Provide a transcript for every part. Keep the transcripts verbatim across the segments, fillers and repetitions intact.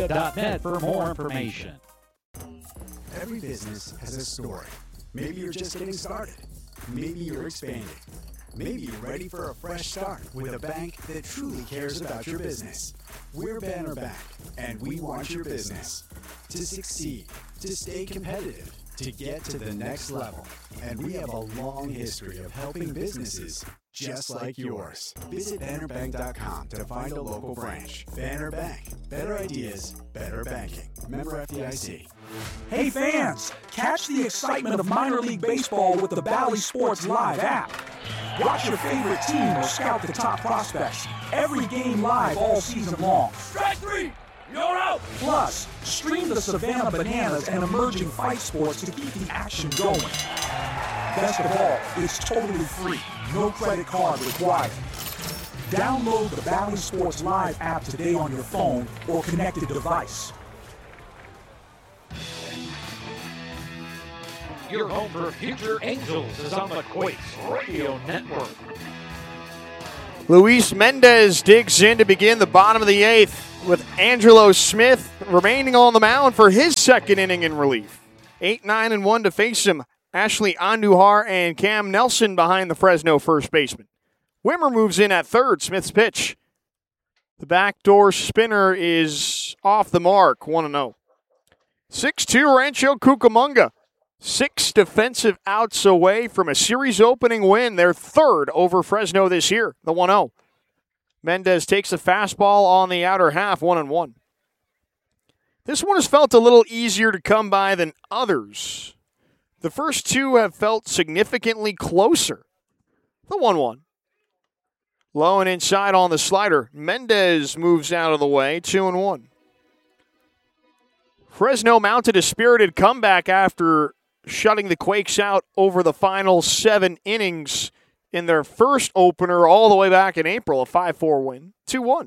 dot net for more information. Every business has a story. Maybe you're just getting started. Maybe you're expanding. Maybe you're ready for a fresh start with a bank that truly cares about your business. We're Banner Bank, and we want your business to succeed, to stay competitive, to get to the next level. And we have a long history of helping businesses just like yours. Visit banner bank dot com to find a local branch. Banner Bank. Better ideas, better banking. Member F D I C. Hey fans, catch the excitement of minor league baseball with the Bally Sports Live app. Watch your favorite team or scout the top prospects. Every game live all season long. Strike three! You're out! Plus, stream the Savannah Bananas and emerging fight sports to keep the action going. Best of all, it's totally free. No credit card required. Download the Bally Sports Live app today on your phone or connected device. Your home for Future Angels is on the Quakes Radio Network. Luis Mendez digs in to begin the bottom of the eighth with Angelo Smith remaining on the mound for his second inning in relief. eight nine and one to face him. Ashley Andujar and Cam Nelson behind the Fresno first baseman. Wimmer moves in at third. Smith's pitch. The backdoor spinner is off the mark, one and oh. six two Rancho Cucamonga. Six defensive outs away from a series opening win, their third over Fresno this year, the one oh. Mendez takes a fastball on the outer half, one and one. This one has felt a little easier to come by than others. The first two have felt significantly closer. The one one. Low and inside on the slider. Mendez moves out of the way, two and one. Fresno mounted a spirited comeback after shutting the Quakes out over the final seven innings in their first opener all the way back in April, a five four win, two one.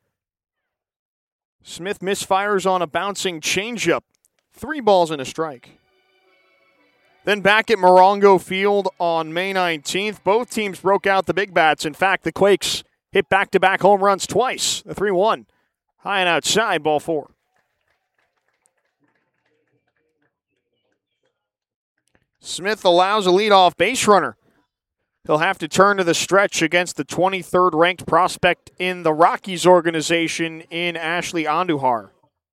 Smith misfires on a bouncing changeup, three balls and a strike. Then back at Morongo Field on May nineteenth, both teams broke out the big bats. In fact, the Quakes hit back-to-back home runs twice, the three one. High and outside, ball four. Smith allows a leadoff base runner. He'll have to turn to the stretch against the twenty-third ranked prospect in the Rockies organization in Ashley Andujar.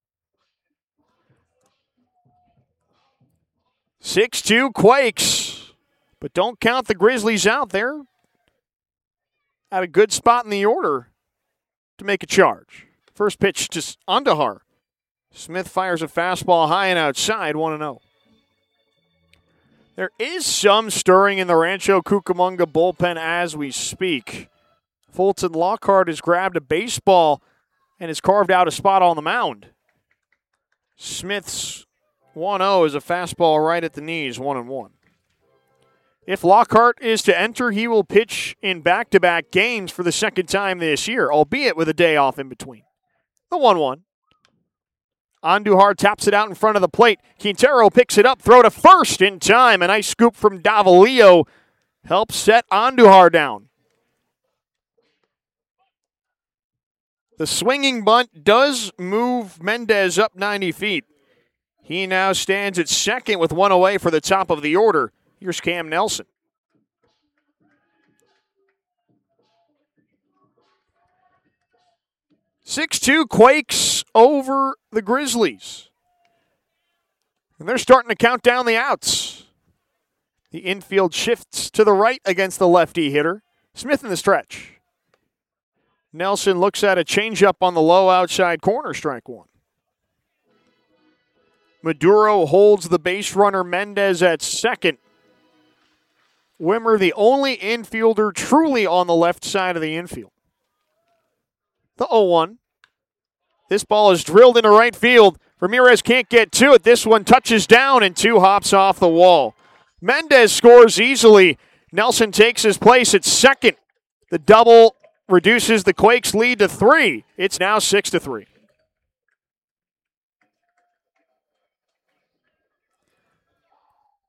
six two Quakes, but don't count the Grizzlies out there. At a good spot in the order to make a charge. First pitch to Andujar. Smith fires a fastball high and outside, one and oh. There is some stirring in the Rancho Cucamonga bullpen as we speak. Fulton Lockhart has grabbed a baseball and has carved out a spot on the mound. Smith's one oh is a fastball right at the knees, one and one. If Lockhart is to enter, he will pitch in back-to-back games for the second time this year, albeit with a day off in between. The one one. Andujar taps it out in front of the plate. Quintero picks it up, throw to first in time. A nice scoop from Davalillo helps set Andujar down. The swinging bunt does move Mendez up ninety feet. He now stands at second with one away for the top of the order. Here's Cam Nelson. six two Quakes over the Grizzlies. And they're starting to count down the outs. The infield shifts to the right against the lefty hitter. Smith in the stretch. Nelson looks at a changeup on the low outside corner, strike one. Maduro holds the base runner Mendez at second. Wimmer, the only infielder truly on the left side of the infield. The oh one. This ball is drilled into right field. Ramirez can't get to it. This one touches down and two hops off the wall. Mendez scores easily. Nelson takes his place at second. The double reduces the Quakes' lead to three. It's now six to three.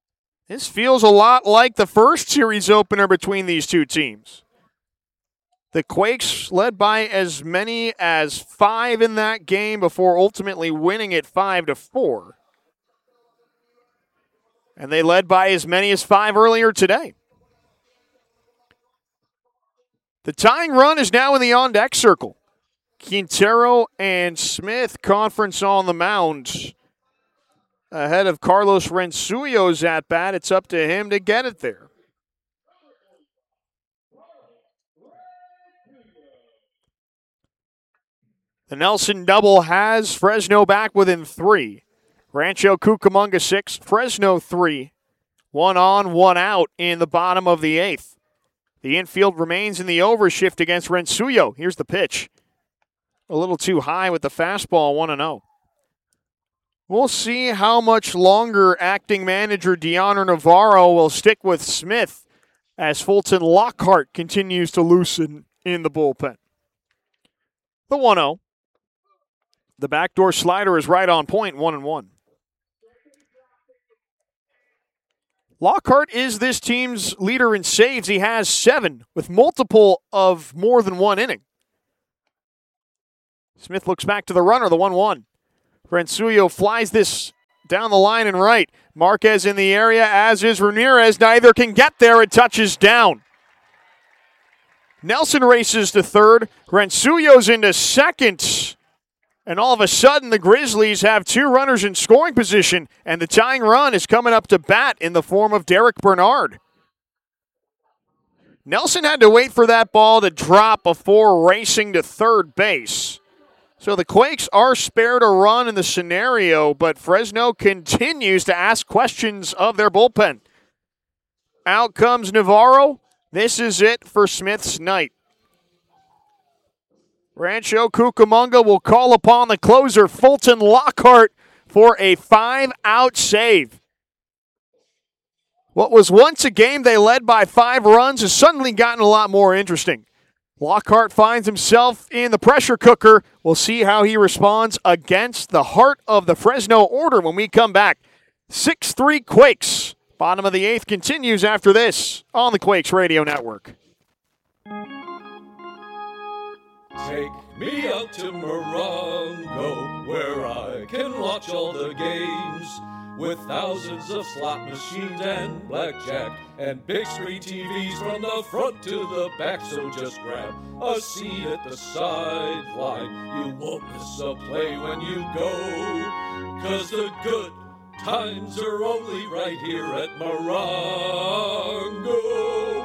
This feels a lot like the first series opener between these two teams. The Quakes led by as many as five in that game before ultimately winning it five to four. And they led by as many as five earlier today. The tying run is now in the on-deck circle. Quintero and Smith conference on the mound. Ahead of Carlos Rensuyo's at-bat, it's up to him to get it there. The Nelson double has Fresno back within three. Rancho Cucamonga six, Fresno three. One on, one out in the bottom of the eighth. The infield remains in the overshift against Rensuyo. Here's the pitch. A little too high with the fastball, one and oh. We'll see how much longer acting manager Deanna Navarro will stick with Smith as Fulton Lockhart continues to loosen in the bullpen. The one oh. The backdoor slider is right on point, one and one. Lockhart is this team's leader in saves. He has seven, with multiple of more than one inning. Smith looks back to the runner, the one one. Rensuyo flies this down the line and right. Marquez in the area, as is Ramirez. Neither can get there. It touches down. Nelson races to third. Rensuyo's into second. And all of a sudden, the Grizzlies have two runners in scoring position, and the tying run is coming up to bat in the form of Derek Bernard. Nelson had to wait for that ball to drop before racing to third base. So the Quakes are spared a run in the scenario, but Fresno continues to ask questions of their bullpen. Out comes Navarro. This is it for Smith's night. Rancho Cucamonga will call upon the closer, Fulton Lockhart, for a five-out save. What was once a game they led by five runs has suddenly gotten a lot more interesting. Lockhart finds himself in the pressure cooker. We'll see how he responds against the heart of the Fresno order when we come back. six three Quakes. Bottom of the eighth continues after this on the Quakes Radio Network. Take me out to Morongo, where I can watch all the games, with thousands of slot machines and blackjack, and big screen T Vs from the front to the back. So just grab a seat at the sideline. You won't miss a play when you go, 'cause the good times are only right here at Morongo.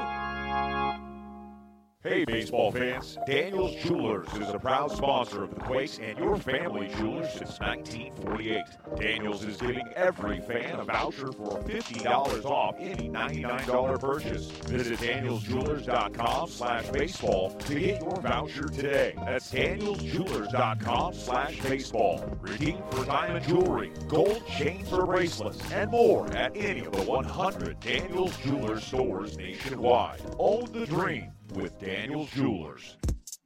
Hey, baseball fans, Daniels Jewelers is a proud sponsor of the Quakes and your family jewelers since nineteen forty-eight. Daniels is giving every fan a voucher for fifty dollars off any ninety-nine dollars purchase. Visit daniels jewelers dot com slash baseball to get your voucher today. That's daniels jewelers dot com slash baseball. Redeem for diamond jewelry, gold chains or bracelets, and more at any of the one hundred Daniels Jewelers stores nationwide. Own the dream with Daniels Jewelers.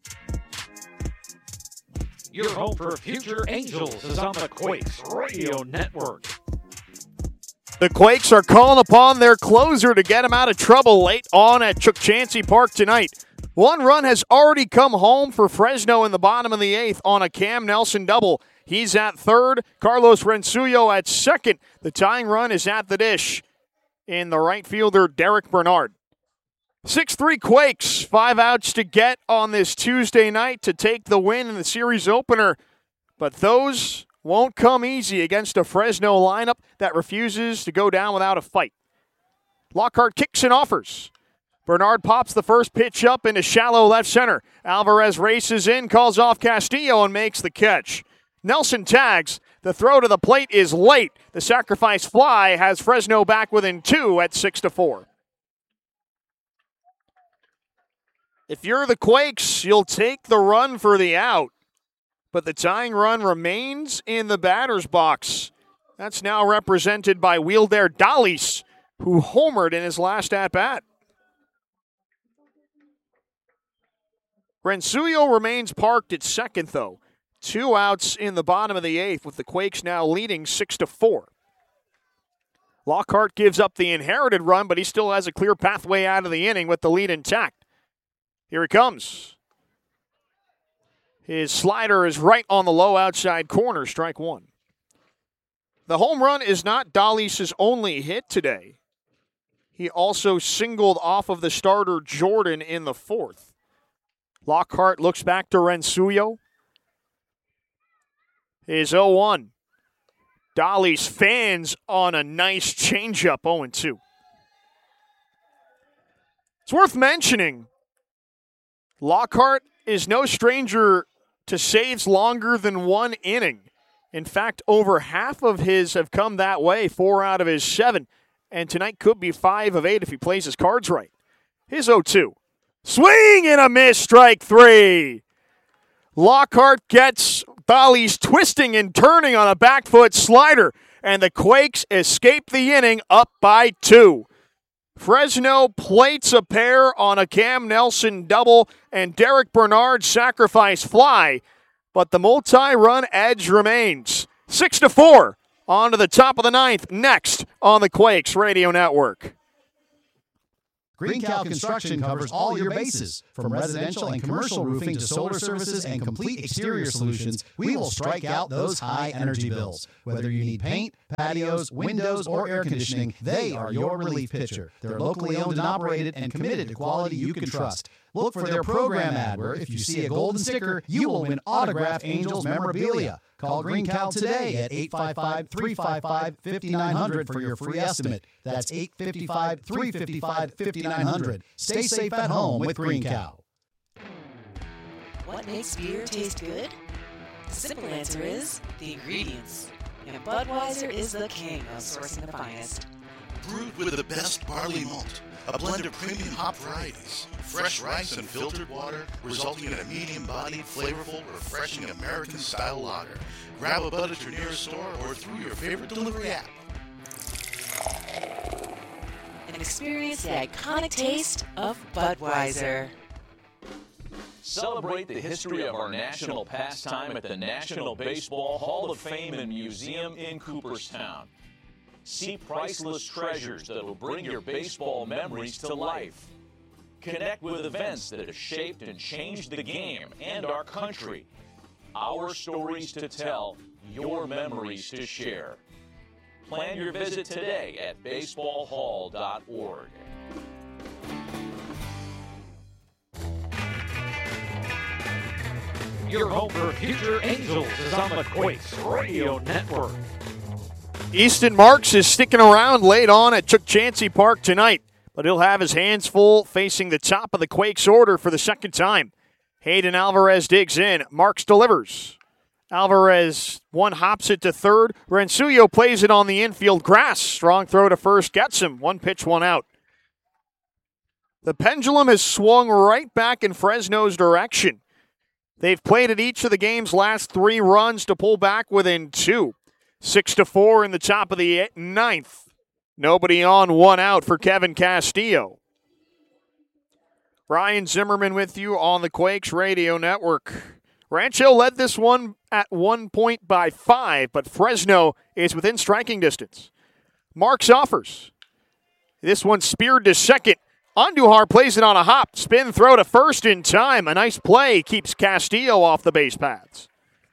Your home for future Angels is on the Quakes Radio Network. The Quakes are calling upon their closer to get him out of trouble late on at Chukchansi Park tonight. One run has already come home for Fresno in the bottom of the eighth on a Cam Nelson double. He's at third. Carlos Rensuyo at second. The tying run is at the dish in the right fielder, Derek Bernard. six three Quakes, five outs to get on this Tuesday night to take the win in the series opener. But those won't come easy against a Fresno lineup that refuses to go down without a fight. Lockhart kicks and offers. Bernard pops the first pitch up into shallow left center. Alvarez races in, calls off Castillo, and makes the catch. Nelson tags. The throw to the plate is late. The sacrifice fly has Fresno back within two at six to four. If you're the Quakes, you'll take the run for the out. But the tying run remains in the batter's box. That's now represented by Wilder Dalis, who homered in his last at-bat. Rensuyo remains parked at second, though. Two outs in the bottom of the eighth, with the Quakes now leading six to four. Lockhart gives up the inherited run, but he still has a clear pathway out of the inning with the lead intact. Here he comes. His slider is right on the low outside corner, strike one. The home run is not Dahlis' only hit today. He also singled off of the starter Jordan in the fourth. Lockhart looks back to Rensuyo. His oh one. Dahlis fans on a nice changeup, oh and two. It's worth mentioning, Lockhart is no stranger to saves longer than one inning. In fact, over half of his have come that way, four out of his seven. And tonight could be five of eight if he plays his cards right. His oh two. Swing and a miss, strike three. Lockhart gets Dahlis twisting and turning on a back foot slider, and the Quakes escape the inning up by two. Fresno plates a pair on a Cam Nelson double and Derek Bernard sacrifice fly, but the multi-run edge remains. Six to four on to the top of the ninth, next on the Quakes Radio Network. Green Cow Construction covers all your bases. From residential and commercial roofing to solar services and complete exterior solutions, we will strike out those high energy bills. Whether you need paint, patios, windows, or air conditioning, they are your relief pitcher. They're locally owned and operated and committed to quality you can trust. Look for their program ad where if you see a golden sticker, you will win autographed Angels memorabilia. Call Green Cow today at eight five five, three five five, five nine zero zero for your free estimate. That's eight five five, three five five, five nine zero zero. Stay safe at home with Green Cow. What makes beer taste good? The simple answer is the ingredients. And Budweiser is the king of sourcing the finest. Brewed with the best barley malt, a blend of premium hop varieties, fresh rice and filtered water, resulting in a medium-bodied, flavorful, refreshing American-style lager. Grab a bud at your nearest store or through your favorite delivery app. And experience the iconic taste of Budweiser. Celebrate the history of our national pastime at the National Baseball Hall of Fame and Museum in Cooperstown. See priceless treasures that will bring your baseball memories to life. Connect with events that have shaped and changed the game and our country. Our stories to tell, your memories to share. Plan your visit today at baseball hall dot org. Your home for future Angels is on the Quakes Radio Network. Easton Marks is sticking around late on at Chuck Chansey Park tonight, but he'll have his hands full facing the top of the Quakes order for the second time. Hayden Alvarez digs in. Marks delivers. Alvarez one hops it to third. Rensuyo plays it on the infield grass. Strong throw to first gets him. One pitch, one out. The pendulum has swung right back in Fresno's direction. They've played at each of the game's last three runs to pull back within two. Six to four in the top of the ninth. Nobody on, one out for Kevin Castillo. Ryan Zimmerman with you on the Quakes Radio Network. Rancho led this one at one point by five, but Fresno is within striking distance. Marks offers. This one speared to second. Andujar plays it on a hop. Spin throw to first in time. A nice play keeps Castillo off the base paths.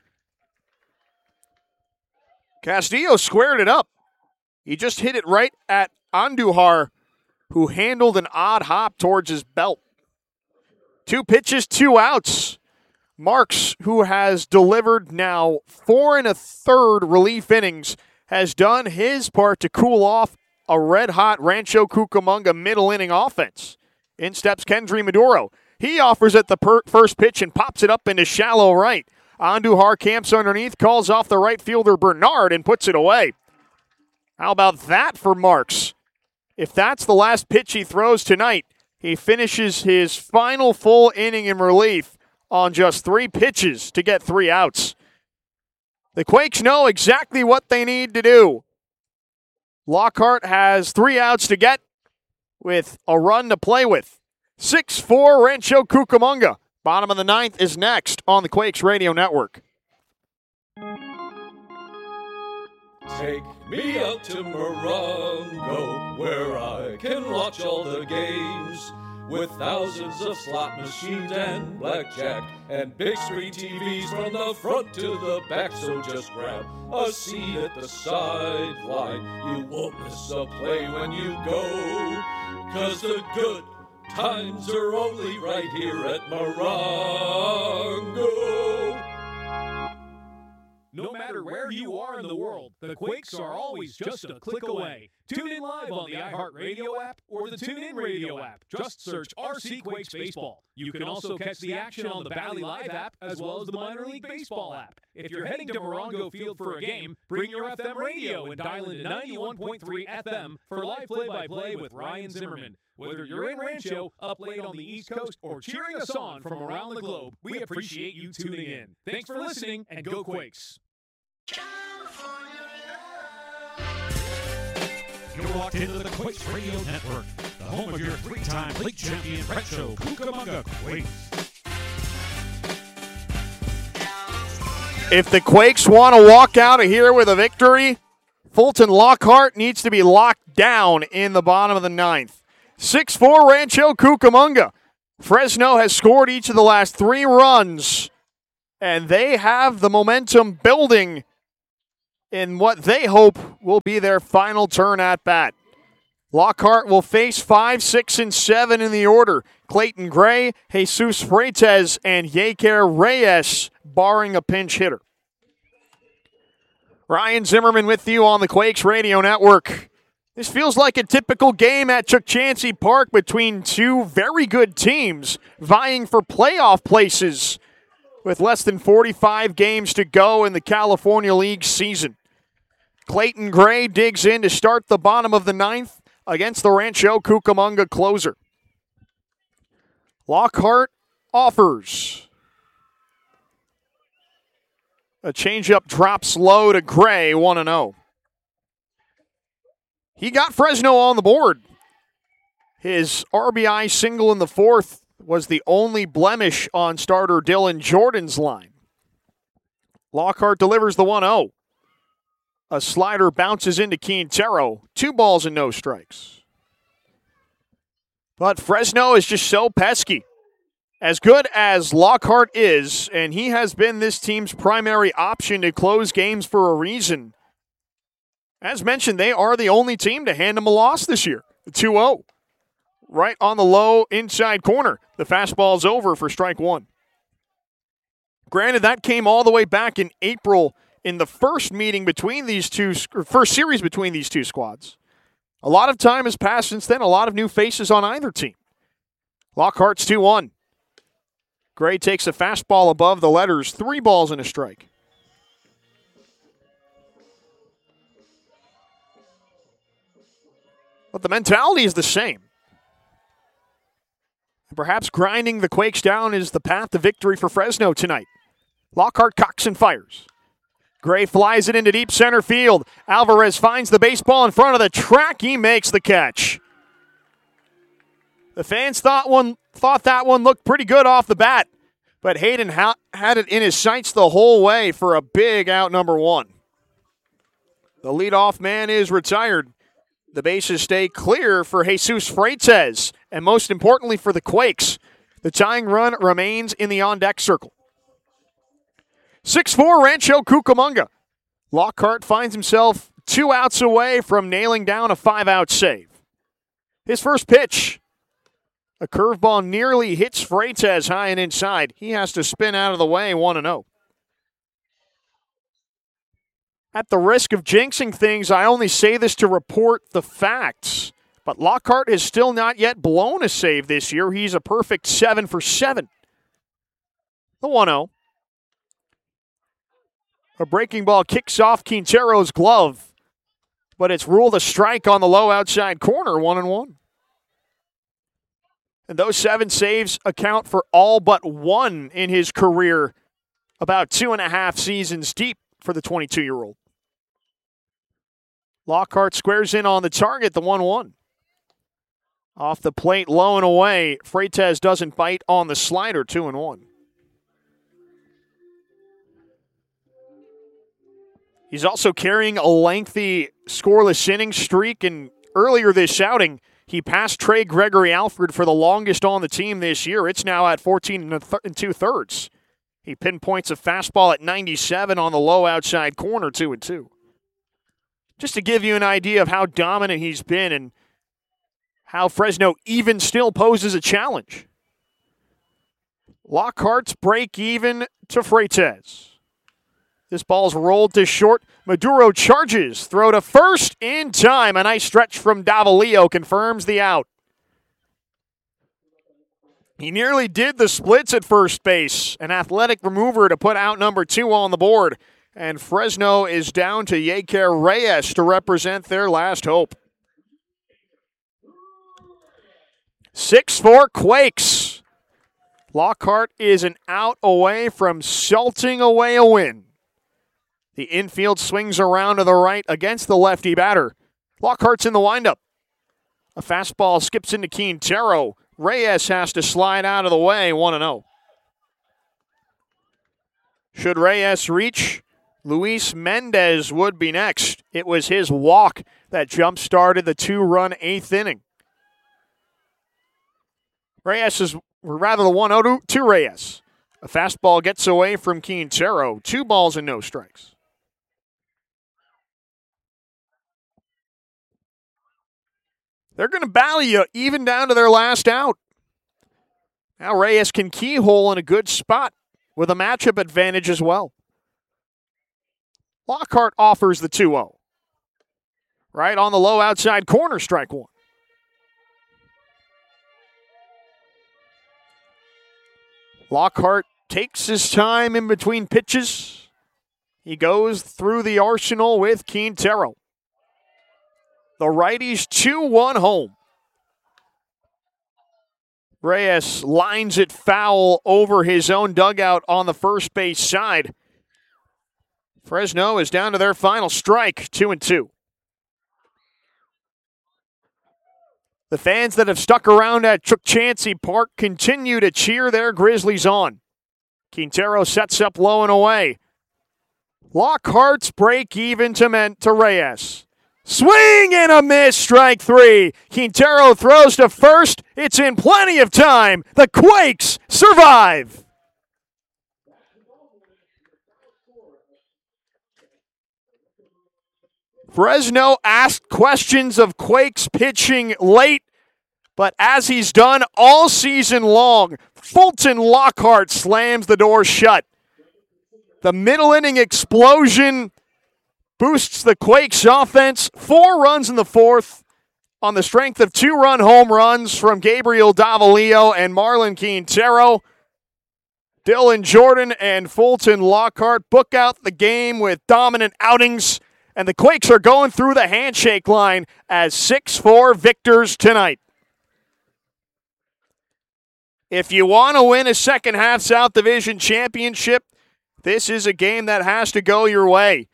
Castillo squared it up. He just hit it right at Andujar, who handled an odd hop towards his belt. Two pitches, two outs. Marks, who has delivered now four and a third relief innings, has done his part to cool off a red-hot Rancho Cucamonga middle inning offense. In steps Kendry Maduro. He offers at the per- first pitch and pops it up into shallow right. Andujar camps underneath, calls off the right fielder Bernard and puts it away. How about that for Marks? If that's the last pitch he throws tonight, he finishes his final full inning in relief on just three pitches to get three outs. The Quakes know exactly what they need to do. Lockhart has three outs to get with a run to play with. six four Rancho Cucamonga. Bottom of the ninth is next on the Quakes Radio Network. Take me out to Morongo, where I can watch all the games with thousands of slot machines and blackjack and big screen T Vs from the front to the back. So just grab a seat at the sideline. You won't miss a play when you go, 'cause the good times are only right here at Morongo. No matter where you are in the world, the Quakes are always just a click away. Tune in live on the iHeartRadio app or the TuneIn Radio app. Just search R C Quakes Baseball. You can also catch the action on the Valley Live app as well as the Minor League Baseball app. If you're heading to Morongo Field for a game, bring your F M radio and dial into ninety-one point three F M for live play-by-play with Ryan Zimmerman. Whether you're in Rancho, up late on the East Coast, or cheering us on from around the globe, we appreciate you tuning in. Thanks for listening, and go Quakes! You're locked into the Quakes Radio Network, the home of your three-time league champion Rancho Cucamonga Quakes. If the Quakes want to walk out of here with a victory, Fulton Lockhart needs to be locked down in the bottom of the ninth. six four Rancho Cucamonga. Fresno has scored each of the last three runs, and they have the momentum building in what they hope will be their final turn at bat. Lockhart will face five, six, and seven in the order. Clayton Gray, Jesus Freitas, and Yeker Reyes, barring a pinch hitter. Ryan Zimmerman with you on the Quakes Radio Network. This feels like a typical game at Chukchansi Park between two very good teams vying for playoff places with less than forty-five games to go in the California League season. Clayton Gray digs in to start the bottom of the ninth against the Rancho Cucamonga closer. Lockhart offers. A changeup drops low to Gray, one and oh. He got Fresno on the board. His R B I single in the fourth was the only blemish on starter Dylan Jordan's line. Lockhart delivers the one oh. A slider bounces into Quintero. Two balls and no strikes. But Fresno is just so pesky. As good as Lockhart is, and he has been this team's primary option to close games for a reason, as mentioned, they are the only team to hand him a loss this year. two oh. Right on the low inside corner. The fastball's over for strike one. Granted, that came all the way back in April in the first meeting between these two, first series between these two squads. A lot of time has passed since then. A lot of new faces on either team. Lockhart's two one. Gray takes a fastball above the letters. Three balls and a strike. But the mentality is the same. Perhaps grinding the Quakes down is the path to victory for Fresno tonight. Lockhart cocks and fires. Gray flies it into deep center field. Alvarez finds the baseball in front of the track. He makes the catch. The fans thought one thought that one looked pretty good off the bat, but Hayden ha- had it in his sights the whole way for a big out number one. The leadoff man is retired. The bases stay clear for Jesus Freitas, and most importantly for the Quakes. The tying run remains in the on-deck circle. six four Rancho Cucamonga. Lockhart finds himself two outs away from nailing down a five-out save. His first pitch, a curveball nearly hits Freitas high and inside. He has to spin out of the way, one and oh. At the risk of jinxing things, I only say this to report the facts. But Lockhart has still not yet blown a save this year. He's a perfect seven for seven. The one oh. A breaking ball kicks off Quintero's glove, but it's ruled a strike on the low outside corner, one and one. And those seven saves account for all but one in his career, about two and a half seasons deep for the twenty-two-year-old. Lockhart squares in on the target, the one one. Off the plate, low and away. Freitas doesn't bite on the slider, two and one. He's also carrying a lengthy scoreless inning streak, and earlier this outing, He passed Trey Gregory Alford for the longest on the team this year. It's now at fourteen and two-thirds. He pinpoints a fastball at ninety-seven on the low outside corner, two and two. Just to give you an idea of how dominant he's been and how Fresno even still poses a challenge. Lockhart's break even to Freitas. This ball's rolled to short. Maduro charges. Throw to first in time. A nice stretch from Davalillo confirms the out. He nearly did the splits at first base. An athletic remover to put out number two on the board. And Fresno is down to Yeker Reyes to represent their last hope. six four Quakes. Lockhart is an out away from salting away a win. The infield swings around to the right against the lefty batter. Lockhart's in the windup. A fastball skips into Quintero. Reyes has to slide out of the way, one and oh. Should Reyes reach, Luis Mendez would be next. It was his walk that jump-started the two-run eighth inning. Reyes is, or rather the one oh to Reyes. A fastball gets away from Quintero. Two balls and no strikes. They're going to battle you even down to their last out. Now Reyes can keyhole in a good spot with a matchup advantage as well. Lockhart offers the two oh. Right on the low outside corner, strike one. Lockhart takes his time in between pitches. He goes through the arsenal with Quintero. The righty's two one home. Reyes lines it foul over his own dugout on the first base side. Fresno is down to their final strike, two and two. The fans that have stuck around at Chukchansi Park continue to cheer their Grizzlies on. Quintero sets up low and away. Lockhart's break even to, Men- to Reyes. Swing and a miss, strike three. Quintero throws to first. It's in plenty of time. The Quakes survive. Fresno asked questions of Quakes pitching late, but as he's done all season long, Fulton Lockhart slams the door shut. The middle inning explosion boosts the Quakes offense. Four runs in the fourth on the strength of two-run home runs from Gabriel Davalillo and Marlon Quintero. Dylan Jordan and Fulton Lockhart book out the game with dominant outings, and the Quakes are going through the handshake line as six four victors tonight. If you want to win a second-half South Division championship, this is a game that has to go your way.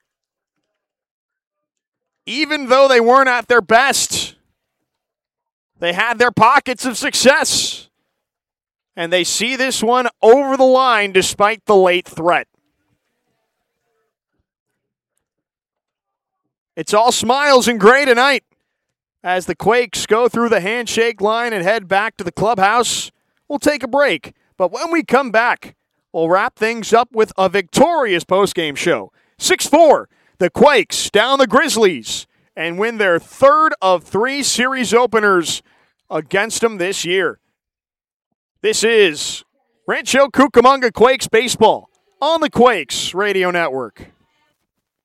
Even though they weren't at their best, they had their pockets of success. And they see this one over the line despite the late threat. It's all smiles and gray tonight as the Quakes go through the handshake line and head back to the clubhouse. We'll take a break, but when we come back, we'll wrap things up with a victorious postgame show. six four, the Quakes down the Grizzlies and win their third of three series openers against them this year. This is Rancho Cucamonga Quakes baseball on the Quakes Radio Network.